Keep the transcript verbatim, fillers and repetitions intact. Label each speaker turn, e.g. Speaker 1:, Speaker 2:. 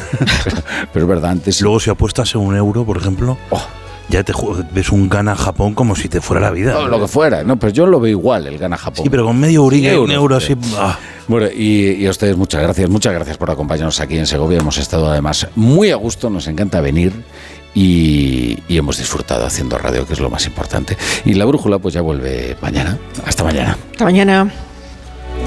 Speaker 1: pero, pero es verdad, antes...
Speaker 2: Luego si apuestas en un euro, por ejemplo... Oh. Ya te ves un Ghana-Japón como si te fuera la vida.
Speaker 1: No, lo que fuera, no, pero yo lo veo igual, el Ghana-Japón.
Speaker 2: Sí, pero con medio eurilla y un euro así... Ah.
Speaker 1: Bueno, y, y a ustedes muchas gracias, muchas gracias por acompañarnos aquí en Segovia. Hemos estado además muy a gusto, nos encanta venir y, y hemos disfrutado haciendo radio, que es lo más importante. Y La Brújula pues ya vuelve mañana. Hasta mañana.
Speaker 3: Hasta mañana.